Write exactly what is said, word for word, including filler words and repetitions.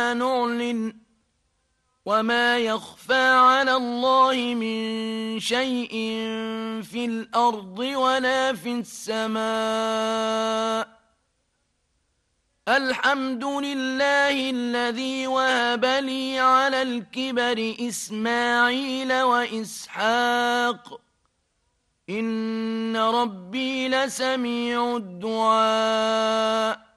نعلن وما يخفى على الله من شيء في الأرض ولا في السماء الحمد لله الذي وهب لي على الكبر إسماعيل وإسحاق إن ربي لسميع الدعاء